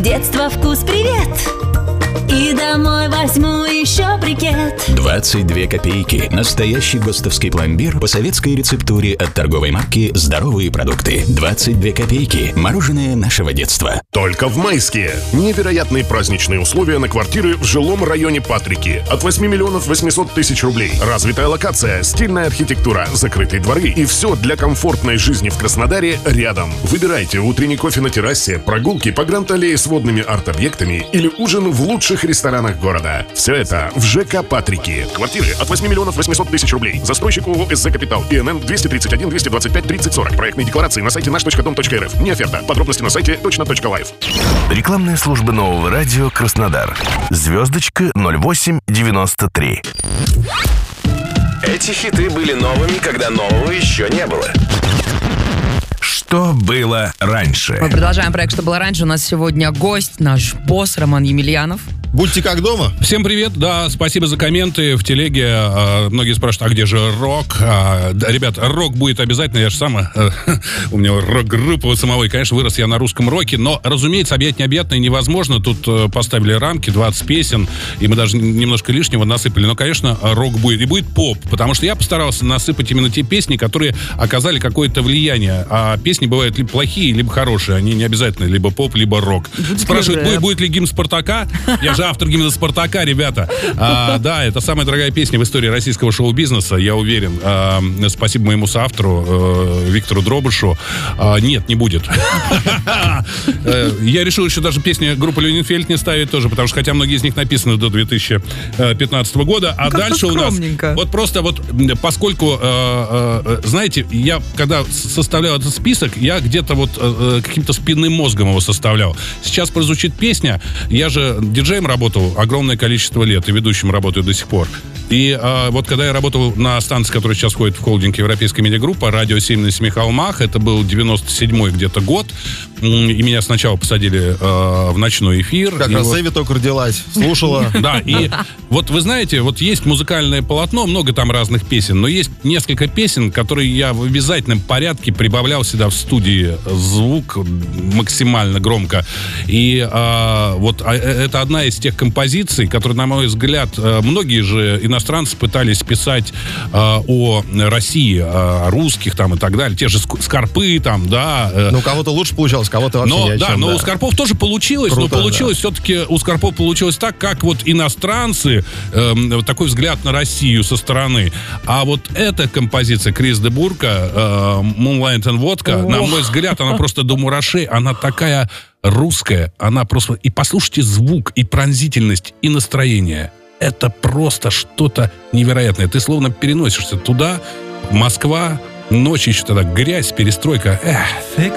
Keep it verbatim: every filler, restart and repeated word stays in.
детство вкус привет. И домой возьму еще брикет. двадцать две копейки. Настоящий ГОСТовский пломбир по советской рецептуре от торговой марки «Здоровые продукты». двадцать две копейки. Мороженое нашего детства. Только в Майске. Невероятные праздничные условия на квартиры в жилом районе Патрики. От восьми миллионов восьмисот тысяч рублей. Развитая локация, стильная архитектура, закрытые дворы и все для комфортной жизни в Краснодаре рядом. Выбирайте утренний кофе на террасе, прогулки по Гранд-аллее с водными арт-объектами или ужин в лучших ресторанах города. Все это в ЖК Патрики. Квартиры от восьми миллионов восьмисот тысяч рублей. Застройщик ООО СЗ Капитал. ИНН двести тридцать один двести двадцать пять тридцать сорок. Проектные декларации на сайте наш точка дом точка эр эф. Не оферта. Подробности на сайте точно точка лайф. Рекламная служба Нового радио Краснодар. Звездочка ноль восемь девяносто три. Эти хиты были новыми, когда нового еще не было. Что было раньше? Мы продолжаем проект «Что было раньше». У нас сегодня гость, наш босс Роман Емельянов. Будьте как дома. Всем привет, да, спасибо за комменты в телеге. А, многие спрашивают, а где же рок? А, да, ребят, рок будет обязательно, я же сам, а, у меня рок-группа у самого, и, конечно, вырос я на русском роке, но, разумеется, объять необъятное невозможно. Тут а, поставили рамки, двадцать песен, и мы даже немножко лишнего насыпали. Но, конечно, рок будет, и будет поп, потому что я постарался насыпать именно те песни, которые оказали какое-то влияние. А песни бывают либо плохие, либо хорошие, они не обязательно либо поп, либо рок. Спрашивают, будет, будет ли гимн Спартака? Я же автор гимна Спартака, ребята. А, да, это самая дорогая песня в истории российского шоу-бизнеса, я уверен. А, спасибо моему соавтору э, Виктору Дробышу. А, нет, не будет. Я решил еще даже песни группы Люнинфельд не ставить тоже, потому что хотя многие из них написаны до две тысячи пятнадцатого года, а дальше у нас вот просто вот поскольку, знаете, я когда составлял этот список, я где-то вот каким-то спинным мозгом его составлял. Сейчас прозвучит песня, я же диджеем работал огромное количество лет и ведущим работаю до сих пор. И а, вот когда я работал на станции, которая сейчас входит в холдинг Европейская медиагруппа, радио семь на семи холмах, это был девяносто седьмой где-то год, и меня сначала посадили а, в ночной эфир. Как раз Эви вот... только родилась, слушала. Да, и вот вы знаете, вот есть музыкальное полотно, много там разных песен, но есть несколько песен, которые я в обязательном порядке прибавлял сюда в студии звук максимально громко. И а, вот а, это одна из тех композиций, которые, на мой взгляд, многие же иностранцы пытались писать э, о России, о русских там и так далее. Те же Скорпы там, да. Э. Ну, у кого-то лучше получалось, кого-то вообще но, ни о чем, да, но да. у Скорпов тоже получилось, Круто, но получилось да. все-таки, у Скорпов получилось так, как вот иностранцы, э, такой взгляд на Россию со стороны. А вот эта композиция Крис де Бурка, э, Moonlight and Vodka, О. на мой взгляд, она просто до мурашей, она такая русская, она просто... И послушайте звук, и пронзительность, и настроение. Это просто что-то невероятное. Ты словно переносишься туда, Москва, ночь еще тогда, грязь, перестройка. Эх.